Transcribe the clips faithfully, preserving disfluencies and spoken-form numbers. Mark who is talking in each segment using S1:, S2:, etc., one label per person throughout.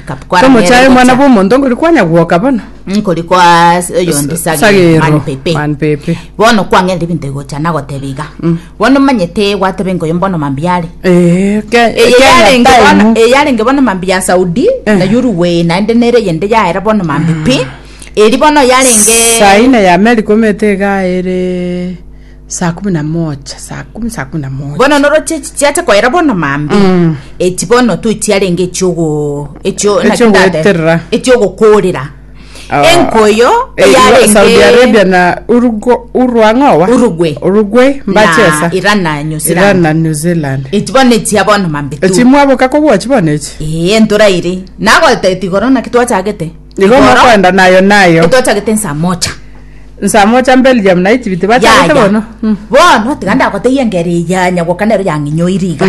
S1: Cup kwa
S2: Como chai mwana bo mondo ngori kwanya kuoka bana.
S1: Ngori kwa yondi sage man pepe.
S2: Man pepe.
S1: Bono kwangel dibinte gocha nago tebiga. Bono manyete watebe ngo yombono mambiale.
S2: Eh, ke
S1: yale ngebono e yale ngebono mambia Saudi na Uruguay na ndenere yende ya era bono mambipi. Eri bono yale nge
S2: Saina ya America metega ere saa kumi na moja, saa kumi, saa kumi na moja.
S1: Bono noro chiacha kwa era bono mambi. Mm. Eti bono tu tiare nge chogo, echo na kidade. Echogo kolera. Uh, Enkoyo
S2: e yale Saudi Arabia na Uruguay, Uruangowa.
S1: Uruguay.
S2: Uruguay mbachesa.
S1: Iran na New Zealand.
S2: Iran na New Zealand.
S1: Eti bono eti bono mambi tu.
S2: Eti mwabo kako watch bono eti.
S1: Eh ntora iri. Nago teti corona kitu achagete.
S2: Igoma kwenda nayo nayo.
S1: Kitu achagete saa moja.
S2: Saa moja Belgium na iti biti bachagete bono.
S1: Bono tiganda ko teyengeri ya nyagokanero yanginyo iriga.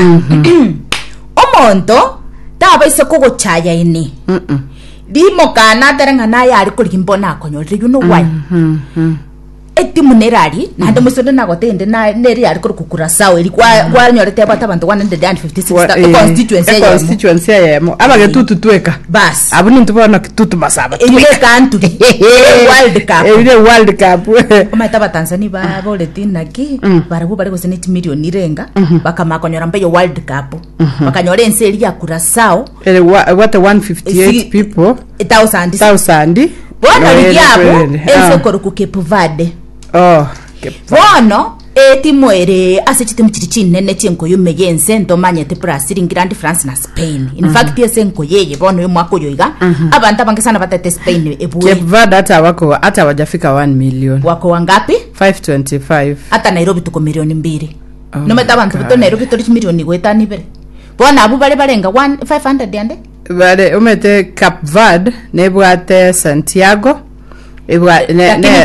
S1: Omonto taba isoko chaya ini. Mhm. Dimo kana teranga na yari kulimbona akonyore you know why. Mhm. Eti munerari na ndo musondo nagotende na neri yari kukura sawa iri kwa kwa nyorete bata bantu one hundred fifty-six constituency ya
S2: constituency ya mo abage tutu tweka
S1: bas
S2: abuni ntubona tutu masaba
S1: ile kantu World Cup
S2: ile World Cup
S1: kama itaba Tanzania ba bole tinaki barabu bari gose neti million irenga bakamakonyora mbeyo World Cup bakanyore nseri ya kurasao
S2: ele what one hundred fifty-eight people
S1: thousand
S2: thousand
S1: bona ligiabo ense koruku Cape Verde.
S2: Oh,
S1: bono eti mwere asechite mchirichi nene chenko yumeyense ndomanye te Brazil, Grand France na Spain. In fact yese nko yeye bono yo mwako yoiga abantu abangesana batete Spain ebuwe.
S2: Cape Verde hata wako hata wajafika one million.
S1: Wako wangapi?
S2: five twenty-five.
S1: Hata Nairobi tuko milioni mbili. Oh, no meta abantu buto Nairobi turi milioni gwetani bere. Bona abu bale balenga five hundred yande.
S2: Bale umete Cape Verde nebwate Santiago. Ebwa ne ne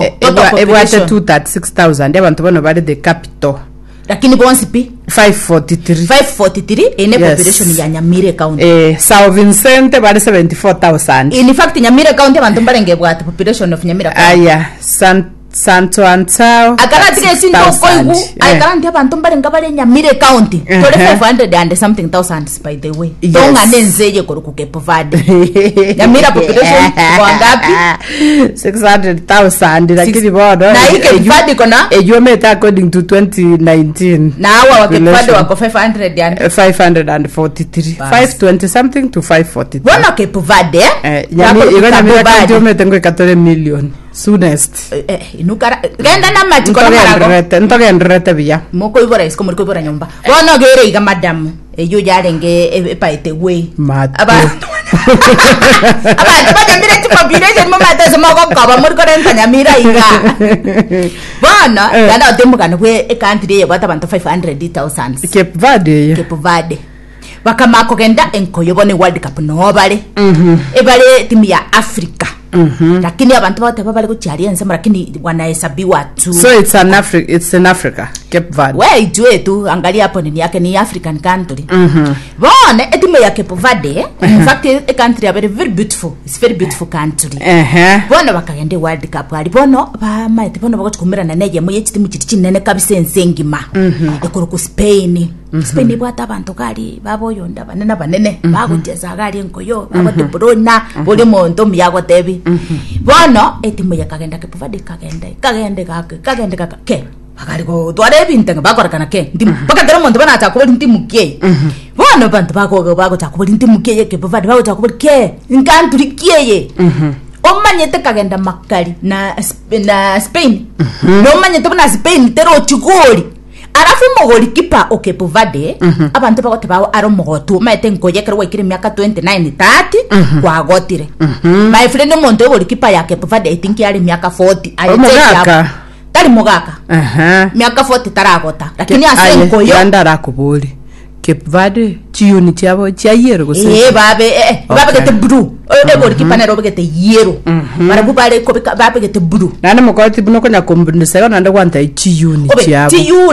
S2: ebwa two hundred thirty-six thousand abantu bano bali the capital.
S1: Lakini bonsi pi
S2: five forty-three.
S1: five forty-three ene population ya Nyamire County.
S2: Eh Sao Vicente bali seventy-four thousand.
S1: In fact Nyamire County abantu balenge bwate population of Nyamire County.
S2: Aya San Santo Antao
S1: akara tike sinto koigu akara ndi abantu balenga bale Nyamire County tole five hundred and something thousands by the way. Donga nenzeje koruku Cape Verde. Nyamire population wangapi?
S2: six hundred thousand lakini bodo
S1: na Cape Verde kona
S2: ejo meta according to twenty nineteen
S1: na hawa wa Cape Verde wako five hundred and
S2: five hundred forty-three five twenty something to five forty-three.
S1: Bona Cape Verde
S2: eh Nyamire County meta ngo ikatole million soonest
S1: eh inukara genda na mati kono marago
S2: ntogendrete biya
S1: moko ibora isko muri ibora nyumba bono gere iga madam eyo yarenge epaite we aba aba tubanyamira tipopulation mo matazo moko kaba muri korenta Nyamira iga bono ganda otemukana kwe e country ye bata bantu five hundred thousand
S2: Cape Verde
S1: Cape Verde bakamako genda enkoyo bone World Cup no bale ebale timu ya Africa. Mhm. Lakini abantu bote baba liko chiaria nsema lakini wanahesabiwa tu.
S2: So it's an Africa, it's in Africa, Cape Verde.
S1: Wewe ijue tu angalia hapo ni yake ni African country.
S2: Mhm.
S1: Bone etimu ya Cape Verde, in fact a country a very very beautiful. It's very beautiful country.
S2: Eh.
S1: Bone bakagende World Cup ali bono ba maite bono bakotukumira na neje mu yechitimu chiti nene kabisa ensengima. Mhm. Ekoro ku Spain. Spain bwata abantu kali baboyonda banene banene baguteza kali enkoyo babote brona boli monto myago tebi. Bono etimu ya kagenda Cape Verde kagende kagende kage kagende kage akali ko tware bintanga bakora kana ke ndimu bakagera monto bana atakubali ndimu ke bono bantu bako bako takubali ndimu ke Cape Verde bako takubali ke nkanturi kiye omanyete kagenda makali na na Spain no omanyete bana Spain tero chigoli arafu mogoli kipa o Cape Verde abantu bagote bawo aro mogotu maete nkoye kero wekire miaka twenty-nine thirty kwa gotire my friend monto goli kipa ya Cape Verde I think yari miaka forty
S2: ayete
S1: tari mogaka
S2: aha
S1: miaka forty taragota lakini ase nkoyo
S2: yandara kubuli Cape Verde chiuni chabo chayero gose
S1: eh babe eh babe gete blue o goli kipa na robe gete yero marabu bale ko babe gete blue
S2: nane mokoti buno konya kombinisa yona ndo kwanta chiuni chabo
S1: chiuni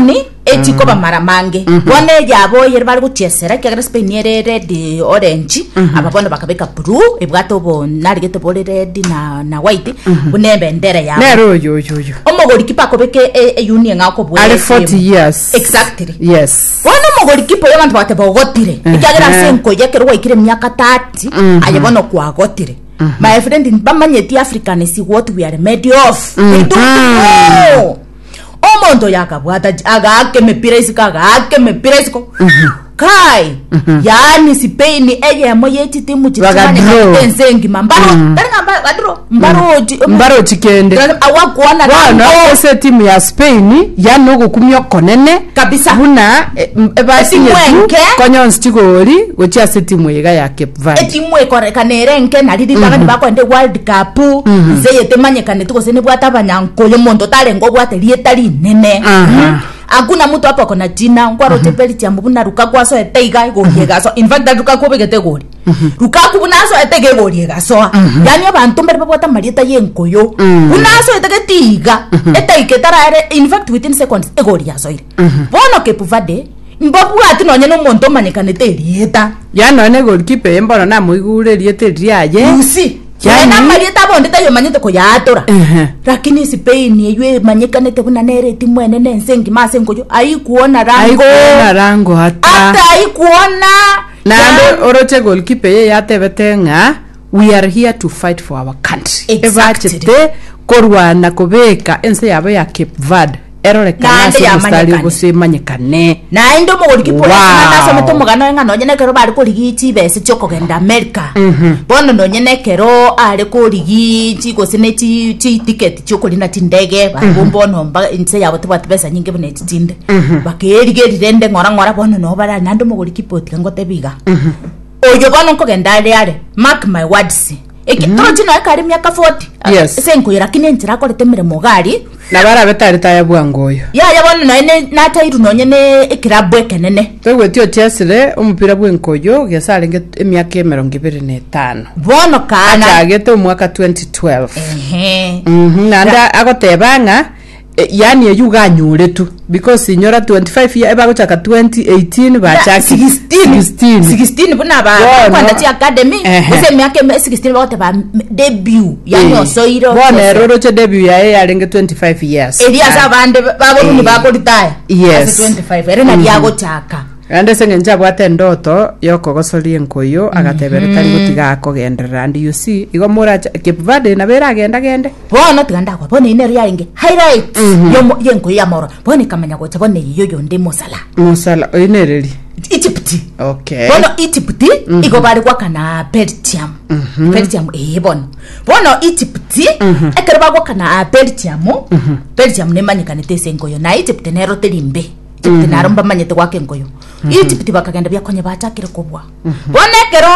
S1: echiko bamara mange bone yabo yer bari guchesera kya Spain yere red orange ababono bakabeka blue ebwato bo narigete bole red na na white bune bendera ya
S2: nero yo yo yo
S1: omogori kipa ko beke e union ngako bwe
S2: ale forty years
S1: exactly
S2: yes
S1: bona omogori kipa yabantu bate bogotire ikyagira senko yake rwa ikire myaka thirty ayebono kwa gotire my friend bamanyeti African is what we are made of they don't know omondo yakabwata agake mepira isika agake mepira isiko kai yani Spain eye moyeti timu chitane kenzengi mambaro ndanga badro mbaro
S2: mbaro chikende
S1: awakuona
S2: wana ose timu ya Spain yano gukumyo konene
S1: kabisa
S2: buna ebasinyetu konyons chigori gocha timu yega ya Cape Verde
S1: timu ekorekanere nke naridi bagani bakwende World Cup zeye temanyekane tukosene bwata banyankoyo mondo talengo bwate lietali nene akuna mtu hapa kona jina ngwaro tepeli chambu buna Lukaku aso eteiga igoriega so in fact Lukaku begete gori Lukaku buna aso etege goriega so yani abantu mbere babota marieta yenkoyo buna aso etege tiga eteike tarare in fact within seconds egoria so ire bono Cape Verde mbabu ati nonye no monto manyekane terieta
S2: yana ne goalkeeper embona na muigure riete riaye
S1: usi yana marieta bonde tayo manyete ko yatora lakini Spain yeye manyekane te buna nere timu ene nensengi masengo yo aikuona rango
S2: aikuona rango hata
S1: hata aikuona
S2: na oroche goalkeeper ye yatebetenga we are here to fight for our country ebachete korwana kobeka ense yabo ya Cape Verde erore kanasi mustari gusemanyekane
S1: na indo mogori kipo na so meto mogano nga nonye nekero bari ko ligiti bese choko genda America bono nonye nekero ari ko ligiti gosene ti ti ticket choko lina tindege babombo no mba inse yabo tibati besa nyinge bune tinde bakerige rende ngora ngora bono no bara nando mogori kipo tikangote biga oyo bono ko genda ari mark my words eke toji no akari myaka forty senko irakine ntira ko letemere mogari
S2: na bara betari taya bwangoyo
S1: ya yabona no ene natairu nonye ne ikirabwe kenene
S2: twegwetio tiasire umupira bwenkoyo gesare nge emyaka mirongo ibiri na itano
S1: bono kana
S2: agete umwaka twenty twelve
S1: ehe
S2: mhm nanda agotebanga yani eyuga nyuretu because inyora twenty-five year eba gochaka twenty eighteen ba chaki
S1: sixteen sixteen buna ba kwanda ti academy ese myaka sixteen ba ba debut yani osoiro
S2: bona roro che debut ya ya renge twenty-five years
S1: elias abande babo ni bako litaya
S2: yes
S1: twenty-five ere na yago chaka
S2: ande sengenja bwate ndoto yoko gosoli enkoyo agatebere tari gutiga kogendera and you see igo mura Cape Verde na bera agenda gende
S1: bono tiganda kwa bono ine ria inge highlight yo yenko ya moro bono kamanya gocha bono yo yo ndi musala
S2: musala ine reri
S1: Egypt
S2: okay
S1: bono Egypt igo bari kwa kana Belgium Belgium eh bono bono Egypt ekere bagwa kana Belgium Belgium ne manyikane tesenko yo na Egypt nero terimbe Egypt naromba manyete kwake ngoyo Egypt bakagenda byakonye batakire kubwa bonekero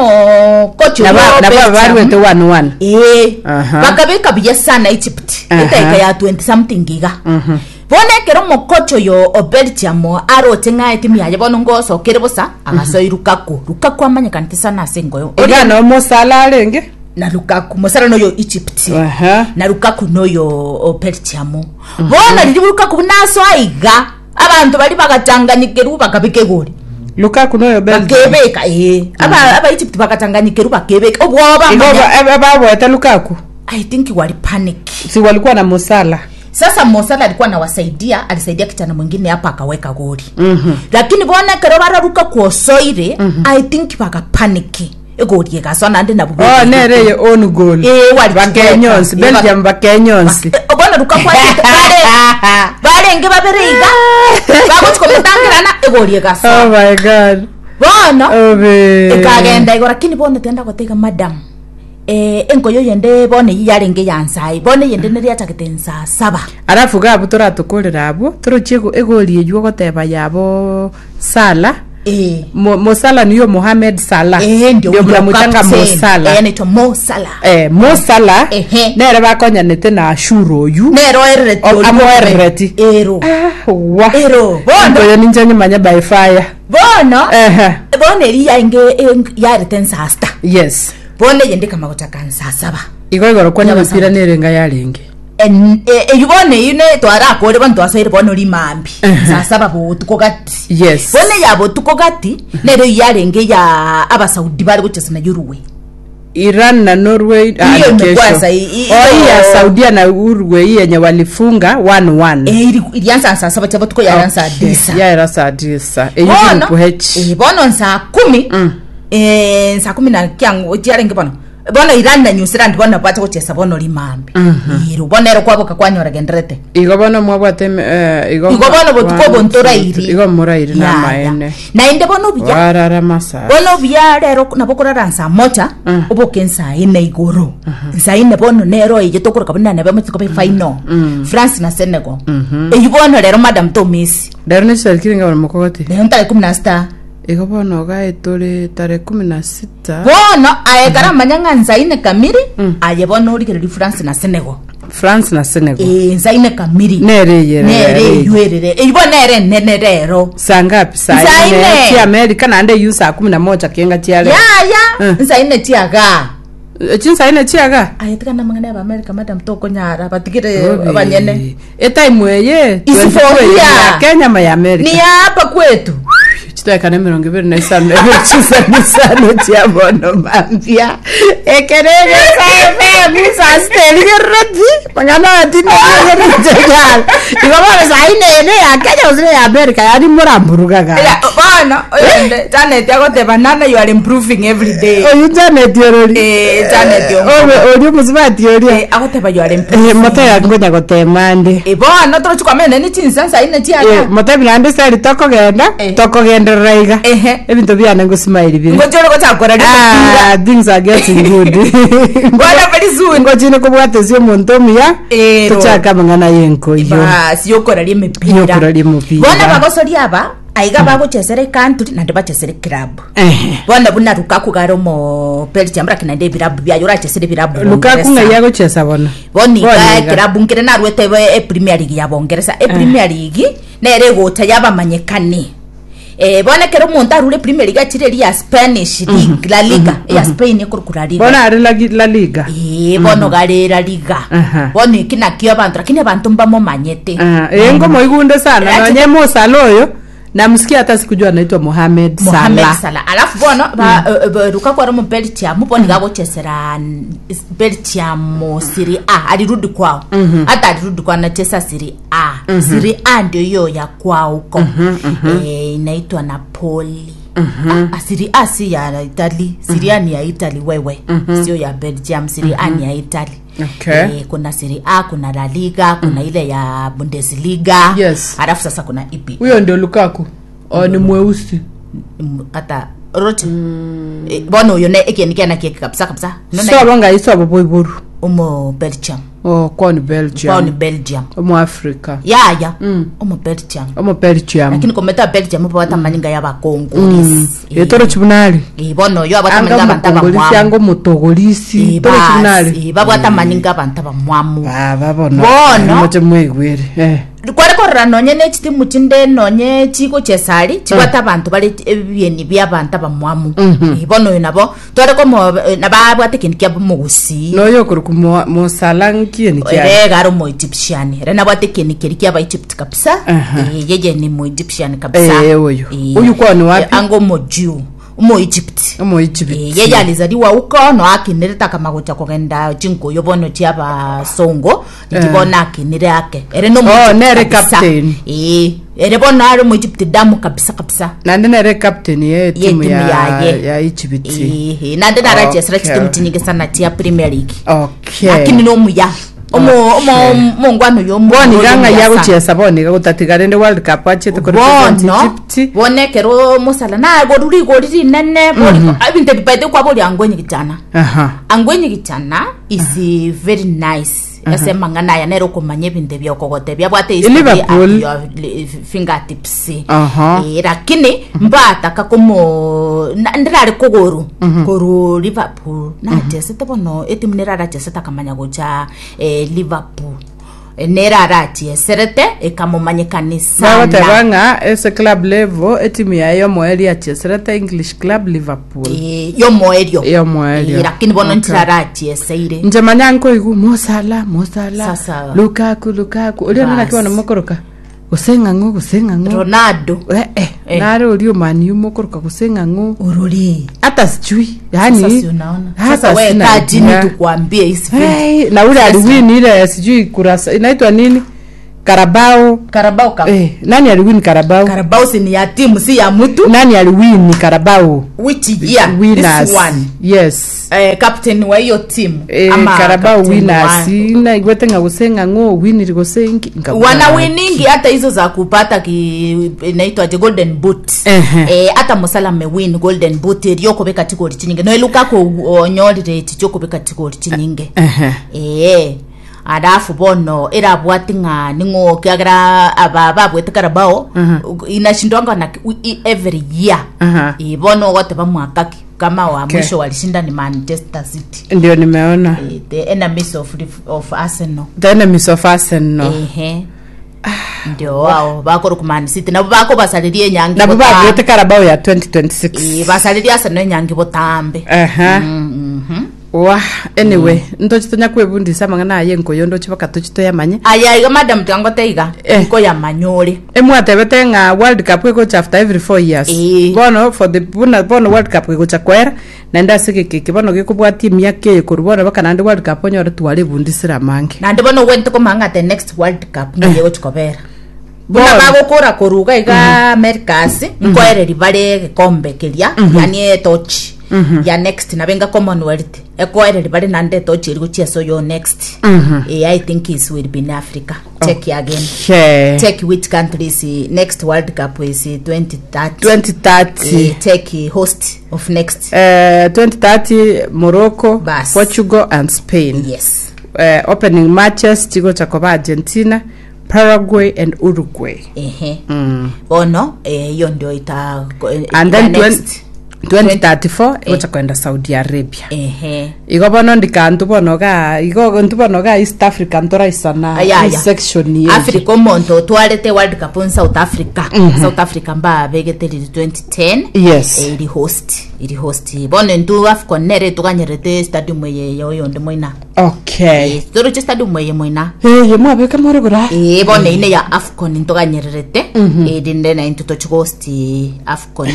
S1: omo kocho
S2: na baba bari wete one one
S1: eh bakabika biye sana Egypt itaika ya twenty something giga bonekero mo kocho yo Belgium arote ngai timu yaje bono ngoso kerebosa agasoyi Lukaku Lukaku amanyekane sana sengoyo
S2: ogana mo sala renge
S1: na Lukaku mosara no yo Egypt
S2: aha
S1: na Lukaku no yo Belgium bona lili Lukaku naso aiga abantu bali bakatanganyikeru bakabike gori
S2: Lukaku no yo Belgium
S1: bakebeka eh aba aba Egypt bakatanganyikeru bakebeka obwoba
S2: aba babo eta Lukaku
S1: I think wali panic
S2: si walikuwa na Mosala
S1: sasa Mosala alikuwa na wasaidia alisaidia kijana mwingine hapa akaweka gori
S2: mhm
S1: lakini bona kero bara Lukaku osoire I think baka panic egori egasona ndi na bugo
S2: oh nereye on goal
S1: eh wali
S2: bakenyons Belgium bakenyons
S1: obona Lukaku bare bare nge baberega bago tkometangirana egori egasona
S2: oh my god
S1: bona
S2: obe
S1: ekagenda igora kini bona tenda gotega madam eh enkoyo yende bone yarenge yansai bone yende neri ataketensa saba
S2: arafu gabu turatukorera abo turuchego egori ejuo goteba yabo Sala
S1: eh
S2: Mo, Mo Salah niyo Mohamed Salah
S1: eh ndio
S2: mutanga Mo Salah
S1: eh nito Mo Salah
S2: eh Mo Salah
S1: eh
S2: nere bakonya nete na ashuro yu
S1: nero ereti
S2: amo ereti
S1: ero
S2: ah wa
S1: ero bono
S2: yo ninjanye manya by fire
S1: bono
S2: eh
S1: bono ri yange yareten sasta
S2: yes
S1: bono yende kama gotaka saba
S2: igo igoro kwanya mapira nere nga yarenge
S1: en eyubone yine twara kore bantu asoire bono limambi sasa babo tukogati
S2: yes
S1: bone yabo tukogati nero yarenge ya aba Saudi bari guchesa na Uruguay
S2: Iran na Norway
S1: allocation
S2: oh ya Saudi na Uruguay yenye walifunga one one
S1: eh ilianza saa saba chabo tuko yaanza disa
S2: ya era saa disa eyubone kuhechi
S1: eh bono saa kumi eh saa kumi na kyangu yarenge bono bono Iran na New Zealand bono bacha guchesa bono limambi iru bono ro kwaboka kwanyora gendrete
S2: igo bono mwabwate igo
S1: igo bono botuko bontora iri
S2: igo morairi na maene
S1: na inde bono bya
S2: warara masa
S1: bono bya rero nabokorara nsa moja ubokensa ine igoro nsa ine bono nero ije tokora kabina na bamwe tukope final France na Senegal eyi bono rero Madam Thomas
S2: rero ni selkiringa bono mukogoti
S1: rero ntare kumi na sita
S2: igo bono ga etore tare kumi na sita
S1: bono ayekara manyanga nsa ine kamiri aye bono urikere France na Senegal
S2: France na Senegal
S1: eh nsa ine kamiri
S2: nere yere
S1: nere yuerere eyi bono nere nene rero
S2: sangapi saa ine ti America na ande yusa kumi na moja kienga tiale
S1: ya ya nsa ine tiaga
S2: chinsa ine tiaga
S1: ayetika na mangane ba America Madam Toko nyara batikire abanyene
S2: eta imweye
S1: ya
S2: Kenya ma ya America
S1: ni hapa kwetu
S2: chitaka na mirongo ibiri na isano chisa nisano tia bono mambia ekerege sabe musa steli gerati mangana atini gerati igoma saine ne ya Kenya uzire ya America yani muramburuga ga
S1: bana oyende Janet yagote banana you are improving every day
S2: oyu Janet yorori
S1: eh Janet yo
S2: oyo musibati yori
S1: eh agote ba you are improving
S2: eh motaya ngonya gotemande
S1: eh bana toro chukamene ni chinsa saine tia
S2: eh motabi nande sari toko genda toko genda raiga
S1: ehe
S2: ebintu byana ngo smile bi
S1: ngojero ko takora
S2: ah things are getting good
S1: bwana very soon
S2: ngojine ko bwate sio montomia
S1: eh
S2: tuchaka mangana yenko yo
S1: bas yokora ri mepira
S2: yokora ri mupira
S1: bona bagosori aba aiga bago chesere country na ndeba chesere club
S2: eh
S1: bona buna Lukaku garo mo Belgium rakina nde birabu bya yora chesere birabu
S2: Lukaku nga yago chesa bona
S1: boni ga club ngire na rwete e Premier League ya Bongereza e Premier League nere gota yaba manyekane eh bona kero monta rule Premier League chire ya Spanish League La Liga ya Spain kurukura Liga
S2: bona ari La Liga
S1: eh bono gare La Liga boni kina kio bantu lakini abantu mbamo manyete
S2: eh ngo moigunde sana na nyemo saloyo na msikia hata sikujua anaitwa Mohamed Salah
S1: Mohamed Salah alafu bono ba Lukaku ari mu Belgium boni gago chesera Belgium Serie A alirudi kwao hata alirudi kwa anacheza Serie A Serie A ndio hiyo ya kwao huko eh inaitwa Napoli ah Serie A si ya Italy Serie A ni ya Italy wewe sio ya Belgium Serie A ni ya Italy
S2: okay
S1: eh kuna Serie A kuna La Liga kuna ile ya Bundesliga
S2: yes
S1: alafu sasa kuna E P
S2: huyo ndio Lukaku oh ni mweusi
S1: hata rote mm. e, bono yo ne ekenikia na keke kabisa kabisa
S2: no so bonga iso abo iburu
S1: umo Belgium
S2: oh kwa ni Belgium
S1: kwa ni Belgium
S2: umo Africa
S1: ya ya mm. umo Belgium
S2: umo Belgium
S1: lakini kometa Belgium bo bata maninga ya bakongo
S2: mm. e toro chibunali
S1: e bono yo abata maninga bantaba
S2: mwamu yango mutogolisi
S1: toro chibunali e babata maninga bantaba mwamu
S2: ah babono
S1: bono
S2: moje mwegwere eh
S1: kware korra nonye ne chiti muchinde nonye chiko chesari chibata abantu bali ebieni bya abantu bamwamu ibono nabo tware ko nababwate kintu kya mugusi
S2: no yokuru ku mo salanki ni kya
S1: ere garo mo Egyptian ere nabwate kintu kiri kya ba Egypt kabisa eh yeje ni mo Egyptian kabisa
S2: eh oyo uyu kwa ni wapi
S1: ango mo Jew umo Egypt
S2: umo Egypt
S1: yeye alizaliwa huko no akinireta kama gocha kugenda jinko yobono chiaba songo ndibona akinire yake ere no
S2: oh nere captain
S1: eh ere bona ari mu Egypt damu kabisa kabisa
S2: nande nere captain ye timu ya ya Egypt
S1: eh nande nara jesra timu tinyige sana tia Premier League
S2: okay
S1: lakini no muya omo omo mongwano yo
S2: mboni ganga yago chesa boni gutatigare ndi World Cup achete ko
S1: Egypt bone kero musala na go ruri go riri nene boni abinte bipaite kwa boli angwenye kitana
S2: aha
S1: angwenye kitana is very nice ese mangana ya nero kumanye binde bya kogote bya bwate
S2: Liverpool
S1: fingertips
S2: aha
S1: eh lakini mbata kakomo ndirari kogoro koro Liverpool na jese te bono etimu nerara jese takamanya gocha eh Liverpool nera arati eserete ekamumanyikanisa
S2: Bawa tebanga ese club level etimu ya yo moeli ya Cheserete English Club Liverpool.
S1: Eh yo moelio.
S2: Yo moelio.
S1: Eh, lakini bono ntira arati eseire.
S2: Nje manyanko igu Mosala, Mosala.
S1: Sasa.
S2: Lukaku, Lukaku. Uli nana kiwa na mokoroka. Kusenga ngo, kusenga ngo.
S1: Ronaldo.
S2: Eh eh. eh. Nare uli mani mokoroka kusenga ngo.
S1: Uruli.
S2: Hata sijui. Yani.
S1: Sasa si unaona.
S2: Hata
S1: sasa wewe tajini tukuambie isi.
S2: Hey, na ule aliwin ile sijui kurasa. Inaitwa nini? Carabao.
S1: Carabao Cup.
S2: Eh, nani aliwin Carabao?
S1: Carabao si ni ya timu si ya mtu.
S2: Nani aliwin Carabao?
S1: Which year?
S2: Winners.
S1: This one.
S2: Yes.
S1: Eh, captain wa hiyo team.
S2: Eh, ama Carabao winners. Ina igwete ngagusenga ngo winiri gosengi.
S1: Wana winningi hata hizo za kupata ki inaitwa the golden boot.
S2: Uh-huh.
S1: Eh, hata Mosala me win golden boot iliyo ko beka tikori chinyinge. No Lukaku onyolire tichoko beka tikori chinyinge.
S2: Uh-huh.
S1: Eh. Adafu bono era bwatinga ningo kyagira aba babwete Carabao uh-huh. inashindwanga na every year
S2: uh-huh.
S1: ibono wote bamwakaki kama wa okay. Mwisho walishinda ni Manchester City
S2: ndio nimeona
S1: e, the enemies of of Arsenal
S2: the enemies of Arsenal
S1: ehe ndio wao bako ku Man City nabo bako basalirie nyangi
S2: nabo babwete Carabao ya twenty twenty-six
S1: e basalirie Arsenal nyangi botambe
S2: aha
S1: mhm
S2: wa anyway mm. ndo chitonya kwebundisa mangana aye nkoyo ndo chibaka tuchito yamanye
S1: aya iga madam tango teiga
S2: eh.
S1: ko yamanyore
S2: emwatebete nga World Cup ko after every four years
S1: eh.
S2: bono for the bono bono World Cup ko chakwera na ndasike kike bono gikubwati myake kurubona bakana ndi World Cup nyore twale bundisira mange
S1: na ndi bono wente ko manga the next World Cup ngiye gukobera buna bago kora koruga iga mm-hmm. Americas nkoere ribare gikombe kiria mm-hmm. yani touch mm-hmm. ya next na benga Commonwealth ekoere ribare nande touch iri guchia so yo next mm-hmm. e, I think is will be in Africa check oh. again
S2: yeah.
S1: check which countries next World Cup is twenty thirty
S2: twenty thirty
S1: e, check host of next
S2: uh, twenty thirty Morocco
S1: Bas.
S2: Portugal and Spain
S1: yes
S2: uh, opening matches chigo chakoba Argentina Paraguay and Uruguay
S1: ehe mm. bono hiyo eh, ndio ita
S2: and then twenty thirty-four eh. Igocha kwenda Saudi Arabia
S1: ehe
S2: igo bono ndikantu bono ga igo ntu bono ga East Africa ntora isana
S1: this
S2: section ye
S1: Africa monto twalete World Cup in South Africa mm-hmm. South Africa mba begeteri twenty ten
S2: yes
S1: eh, ili host ili host bono ntu Afcon nere tukanyerete stadium ye yo ndi moina
S2: okay
S1: eh toro stadium ye moina
S2: eh ye mwa beka more gura
S1: eh bono ine ya Afcon tukanyerete mm-hmm. eh dinde na into to host Afcon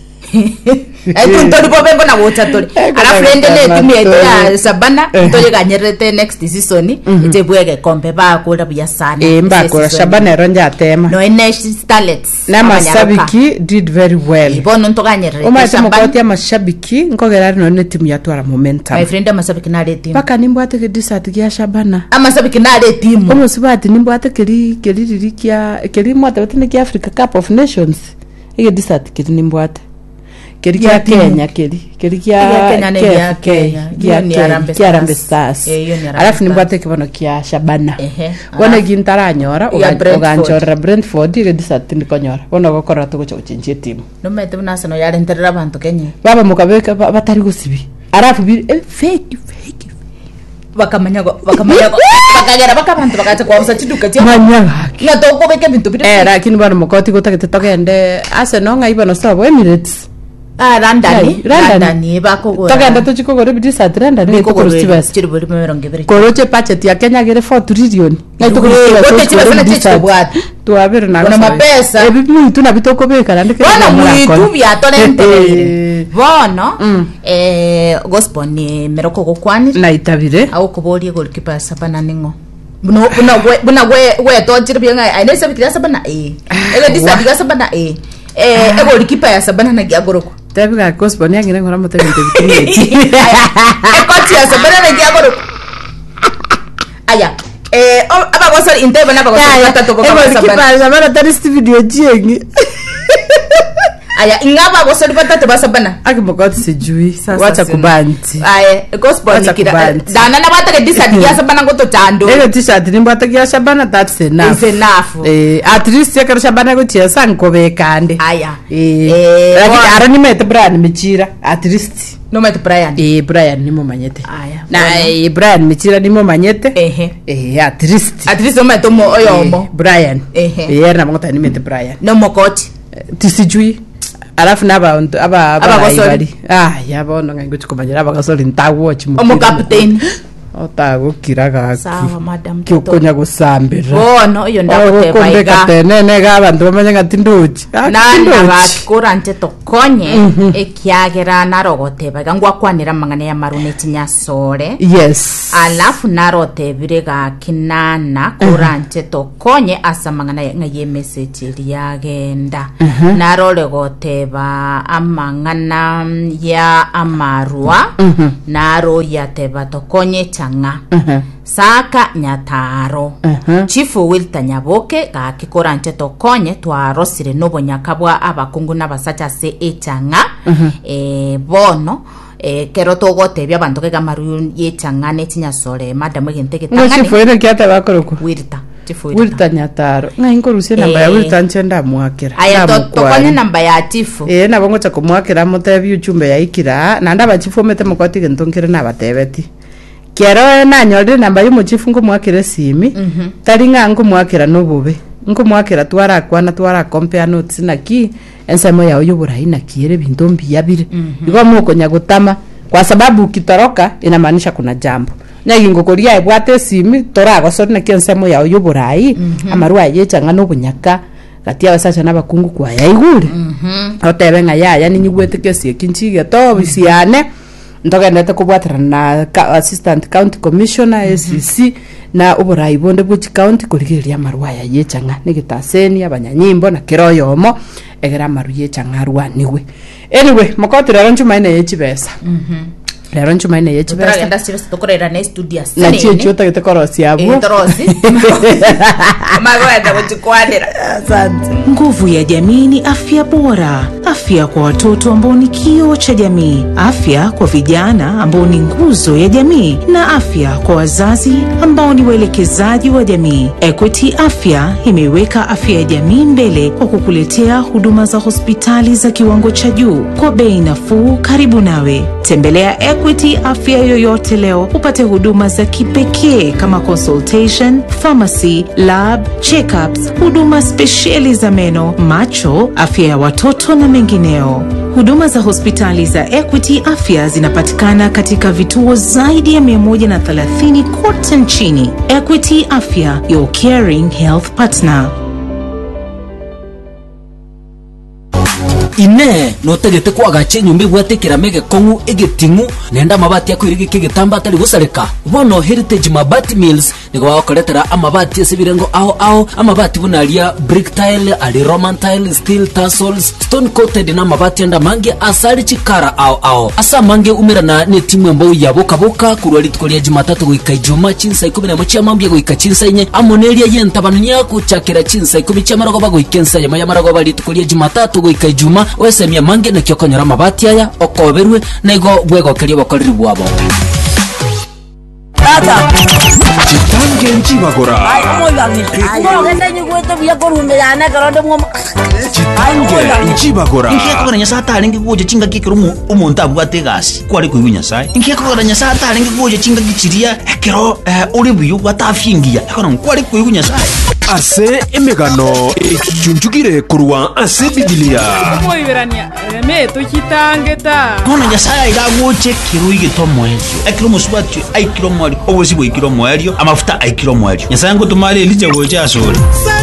S1: ai kuntori bobengo na wota tori ara friend ne timieto ya Sabana tori ganyerete next season ite bwege kombe ba kula bya sana
S2: e mba ko Sabana ronja tema
S1: no ene starlets
S2: na mashabiki did very well
S1: ibono nto ganyerete
S2: Sabana o ma timo mashabiki ngogera no ne timu yatwara momentum
S1: my friend mashabiki na le timu
S2: paka nimbwate ke disat ya Sabana
S1: amashabiki na le timu
S2: omo sibati nimbwate keri keri rikia keri mwate wetene ki Africa Cup of Nations ige disat keri nimbwate keri kia Kenya keri keri kia
S1: Kenya ne ya Kenya
S2: ni Harambee Stars alafu nimbwate kibono kia Shabana wona gintara nyora uganjora Brentford ile disati ndikonyora wona gokora to gocha uchinjie timu
S1: no mete bunasano yale nterera bantu Kenya
S2: baba mukabeka batari gusibi alafu bi fake fake
S1: bakamanya bakamanya bakagera bakabantu bakacha kwa usatiduka tia
S2: manyaga
S1: na to ko beke bintu bide
S2: eh lakini bana mukoti gutagete togende Arsenal nga ibano sabo Emirates
S1: ah London London bako go
S2: togenda tuchiko gore bidi sa trenda ni to kurusibas
S1: chiribuli meronge bere
S2: koroche budget ya Kenya gere four trillion
S1: na to kurusibas bwati
S2: tu abere na
S1: kuna mapesa
S2: ebi mtu na bitoko beka ndike
S1: bana mwitu bya torente bono eh gospel ni meroko gokwani
S2: na itabire
S1: au kubolie goalkeeper Sabana ningo buno buno buno we we to chiribye ngai aine sabikira Sabana eh ege disadiga Sabana eh eh ego goalkeeper ya Sabana na giagoroko
S2: tabiga gospel ni ngire ngora mutende bitimeti
S1: ekoti ya Sabana na giagoroko aya eh aba gospel intebe na ba gospel batatu kwa Sabana
S2: goalkeeper Sabana tari video jengi
S1: aya ingaba gospel batatu ba Sabana
S2: akimokoti sijui wacha kubanti
S1: aya gospel nikira dana na bataka disadi ya Sabana ngoto tando
S2: ego t-shirt ni bataka ya Sabana that's enough
S1: is enough
S2: eh at least ya Sabana go tia sanko be kande
S1: aya
S2: eh lakini ara ni mete brand michira at least
S1: no mete Brian
S2: eh Brian ni mumanyete
S1: aya
S2: na eh, Brian Michira nimo manyete
S1: ehe
S2: eh at least
S1: at least oma tomo oyomo
S2: Brian
S1: ehe
S2: eh na mongota nimete Brian
S1: no mokoti
S2: tisijui alafu naba aba
S1: aba
S2: ibali ah yabona nganguthi kumanyira abakasoli ntawo watch mu
S1: omo captain
S2: otago kiraga
S1: sawa madam
S2: kyokonya gusambira
S1: bono iyo ndakuteba
S2: iga tenene ga abantu bamanya ngatinduji
S1: nana bakurante tokonye ekyagera narogoteba gangwa kwanira mangane ya marune tinyasore
S2: yes
S1: alafu narotebire ga kinana kurante tokonye asa mangana ngaye message lyagenda narole goteba amangana ya amarwa naro yateba tokonye changa uh-huh. Saka nyataro uh-huh. Chifu Wilta Nyaboke ga kikorante tokonye twarosire nobo nyakabwa abakungu n'abasacha se echanga uh-huh. E bono e kero togotebya abantu ke gamaru yechanga netinyasore madam egenteke tangani
S2: chifu ene kyata bakoroko
S1: Wilta chifu
S2: Wilta nyataro ngaingo rusie namba ya Wilta nchenda mwakira
S1: aya to tokonye namba ya chifu
S2: e na bongo cha kumwakira mutebi uchumbe ya ikira na ndaba chifu mete mukoti gentongire na batebeti kero na nyore namba y'umuchifu ngo mwakire simi mm -hmm. Taringa ngo mwakira nobube ngo mwakira twara kwana twara compare notes na ki ensemo ya uyubura ina kiere bintu mbiyabire mm -hmm. Igo muko nyagutama kwa sababu kitoroka inamaanisha kuna jambo nyagi ngo koria ebwate simi torago sori na kiensemo ya uyubura i mm -hmm. Amarwa yechanga no bunyaka gatia basacha nabakungu kwa yaigure mm -hmm. Otebenga yaya ni nyigwete kesi kinchige to bisiane ndoga ndete kubwatira na assistant county commissioner mm -hmm. S C C na uburai bonde buchi county kurigiria marwaya yechanga nigitaseni abanyanyimbo na kiroyomo egera maruye changa rwaniwe anyway makotira ranchu maine yechibesa mhm lero nchu maine yechibesa
S1: turagenda sibesa tukorera na studio
S2: na chie chota gitekorosi abo
S1: eh torosi magwenda buchikwanira
S3: asante. Nguvu ya jamii ni afya bora. Afya kwa watoto ambao ni kioo cha jamii, afya kwa vijana ambao ni nguzo ya jamii, na afya kwa wazazi ambao ni waelekezaji wa jamii. Equity Afya imeweka afya ya jamii mbele kwa kukuletea huduma za hospitali za kiwango cha juu kwa bei nafuu karibu nawe. Tembelea Equity Afya yoyote leo upate huduma za kipekee kama consultation, pharmacy, lab, check-ups, huduma spesheli za meno, macho, afya ya watoto na mengineo. Huduma za hospitali za Equity Afya zinapatikana katika vituo zaidi ya mia moja na thelathini kote nchini. Equity Afya, your caring health partner.
S4: ine no tegete kwaga chenyumbi bwatekera mege kongu egetingu nenda mabati yakwirige kigitamba atari gusareka bono Heritage Mabati Mills nigo bakoretera amabati esibirengo aho aho amabati bunaria brick tile ali roman tile steel tassels stone coated na mabati enda mange asari chikara aho aho asa mange umirana ne timu embo yaboka boka kurwali tukolia Jumatatu goika Ijumaa chinsa ikumi na moja mambye goika chinsa inye amoneria yentabanunya kuchakira chinsa ikumi chamarago bagoikensa yama yamarago bali tukolia Jumatatu goika Ijumaa wesemia mange na kyokonyora mabati aya okoberwe na igo bwego kerio bakoriri bwabo
S5: tata
S6: Chitange nchibagora
S5: ai moyani ngo genda nyugwete bya korume yana garonde mwo
S6: Chitange nchibagora
S7: inkiye kugoranya sata arenga guje cinga kikiro umuntu abwate gasi kwari kuyinya sai inkiye kugoranya sata arenga guje cinga gichiria kero uri buyu gwatafingia ekono kwari kuyinya sai
S6: ase emegano ekichunjugire kurwa ase Biblia
S2: moiberania me to chitange ta
S7: nona nyasaya iraguche kiru igitomo ekyo ekiro musubati aikiro mwali obosi bwe ikiro mwalio amafuta aikiro mwalio nyasaya ngotumale elije goje asole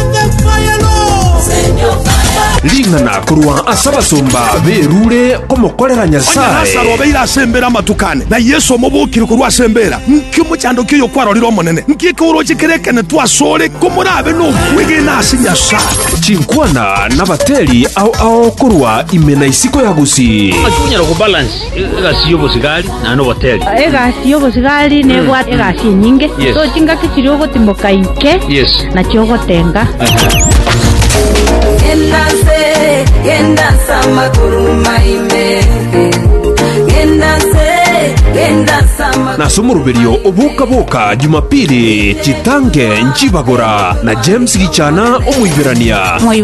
S6: lingana kurwa asabasumba berure komokorera nyasaye
S8: Lazaro beira sembera matukane na Yesu omubukire kurwa sembera nkimo cyando kiyo kwaroriro monene nkike uroje kerekene twasole komurabe no wigina asinya sa
S6: chinkwana nabateli au au kurwa imena isiko ya gusi
S9: akunyara ku balance egasiyo bosigari na no hotel
S10: egasiyo bosigari ne bwa egasi nyinge
S9: so
S10: chinga kichiro gotimboka inke
S9: yes
S10: na cyogo tenga
S11: Yendanse, yendansa maguruma ime Yendanse, yendansa maguruma
S6: na sumuruberio obuka boka Jumapili Chitange nchibagora na James Gichana omuiberania